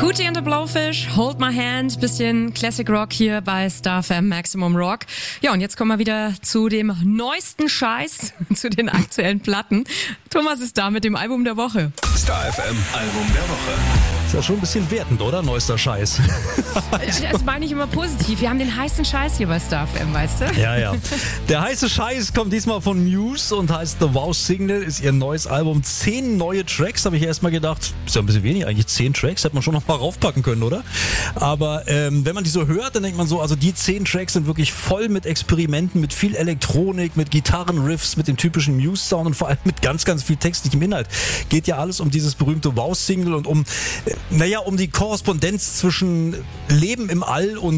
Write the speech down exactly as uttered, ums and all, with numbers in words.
Hootie and the Blowfish, Hold My Hand, bisschen Classic Rock hier bei Star F M Maximum Rock. Ja, und jetzt kommen wir wieder zu dem neuesten Scheiß, zu den aktuellen Platten. Thomas ist da mit dem Album der Woche. Star F M Album der Woche. Ist ja schon ein bisschen wertend, oder? Neuester Scheiß. Das meine ich immer positiv. Wir haben den heißen Scheiß hier bei Star F M, weißt du? Ja, ja. Der heiße Scheiß kommt diesmal von Muse und heißt The Wow Signal, ist ihr neues Album. Zehn neue Tracks, habe ich erstmal gedacht. Ist ja ein bisschen wenig eigentlich. Zehn Tracks hätte man schon noch mal raufpacken können, oder? Aber ähm, wenn man die so hört, dann denkt man so, also die zehn Tracks sind wirklich voll mit Experimenten, mit viel Elektronik, mit Gitarrenriffs, mit dem typischen Muse-Sound und vor allem mit ganz, ganz viel textlichem Inhalt. Geht ja alles um dieses berühmte Wow Signal und um, äh, naja, um die Korrespondenz zwischen Leben im All und